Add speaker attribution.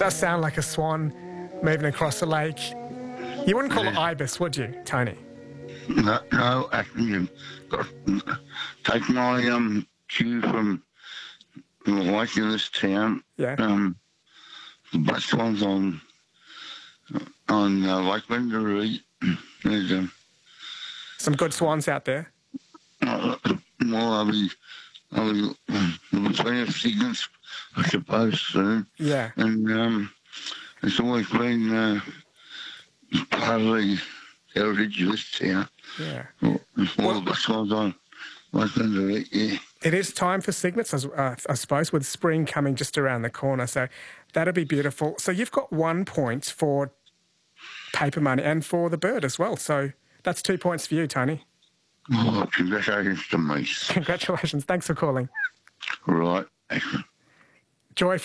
Speaker 1: does sound like a swan moving across the lake. You wouldn't call it ibis, would you, Tony?
Speaker 2: No, actually, you've got to take my cue from the lake in this town.
Speaker 1: Yeah.
Speaker 2: The black swans on Lake Wendouree. There's
Speaker 1: Some good swans out there.
Speaker 2: well, I'll be plenty of signals, I suppose, soon.
Speaker 1: Yeah.
Speaker 2: And it's always been part of the heritage of this town.
Speaker 1: Yeah.
Speaker 2: All the black swans on Lake Wendouree, yeah.
Speaker 1: It is time for cygnets, I suppose, with spring coming just around the corner. So that'll be beautiful. So you've got 1 point for paper money and for the bird as well. So that's 2 points for you, Tony.
Speaker 2: Oh, congratulations to me.
Speaker 1: Congratulations. Thanks for calling.
Speaker 2: Right, excellent.
Speaker 1: Joy